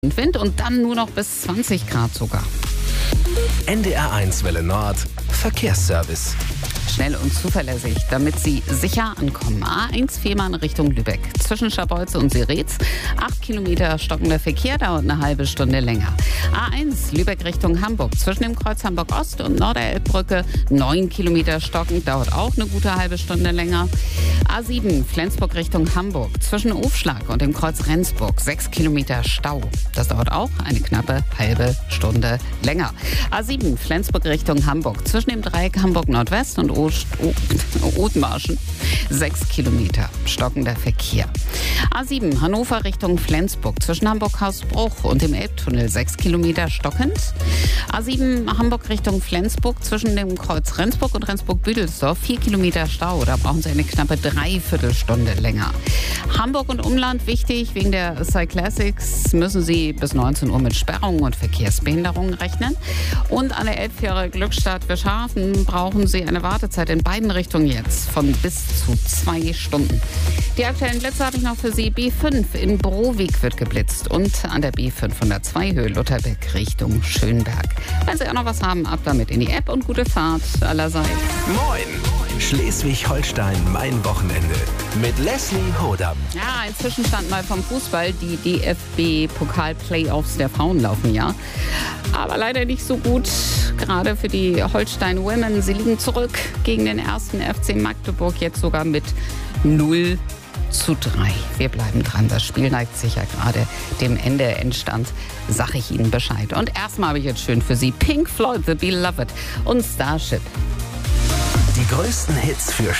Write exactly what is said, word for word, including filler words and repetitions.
Wind und dann nur noch bis zwanzig Grad sogar. N D R eins Welle Nord Verkehrsservice. Schnell und zuverlässig, damit Sie sicher ankommen. A eins Fehmarn Richtung Lübeck. Zwischen Scharbeutz und Seretz. Acht Kilometer stockender Verkehr, dauert eine halbe Stunde länger. A eins Lübeck Richtung Hamburg. Zwischen dem Kreuz Hamburg Ost und Norderelbbrücke. Neun Kilometer stockend, dauert auch eine gute halbe Stunde länger. A sieben Flensburg Richtung Hamburg. Zwischen Aufschlag und dem Kreuz Rendsburg. Sechs Kilometer Stau. Das dauert auch eine knappe halbe Stunde länger. A sieben Flensburg Richtung Hamburg. Zwischen dem Dreieck Hamburg Nordwest und Othmarschen. Sechs Kilometer stockender Verkehr. A sieben Hannover Richtung Flensburg. Zwischen Hamburg-Hausbruch und dem Elbtunnel. Sechs Kilometer stockend. A sieben Hamburg Richtung Flensburg. Zwischen dem Kreuz Rendsburg und Rendsburg-Büdelsdorf. Vier Kilometer Stau. Da brauchen Sie eine knappe Dreiviertelstunde länger. Hamburg und Umland wichtig. Wegen der Cyclassics müssen Sie bis neunzehn Uhr mit Sperrungen und Verkehrsbehinderungen rechnen. Und an der Elbfähre Glückstadt-Wischhafen brauchen Sie eine Wartezeit in beiden Richtungen jetzt von bis zu zwei Stunden. Die aktuellen Blitze habe ich noch für Sie. B fünf in Browig wird geblitzt und an der B fünfhundertzwei Höhe Lutherbeck Richtung Schönberg. Wenn Sie auch noch was haben, ab damit in die App und gute Fahrt allerseits. Moin! Schleswig-Holstein, mein Wochenende. Mit Leslie Hodam. Ja, ein Zwischenstand mal vom Fußball. Die D F B-Pokal-Playoffs der Frauen laufen ja. Aber leider nicht so gut, gerade für die Holstein Women. Sie liegen zurück gegen den ersten F C Magdeburg, jetzt sogar mit null zu drei. Wir bleiben dran. Das Spiel neigt sich ja gerade dem Ende. Endstand, sage ich Ihnen Bescheid. Und erstmal habe ich jetzt schön für Sie Pink Floyd, The Beloved und Starship. Die größten Hits für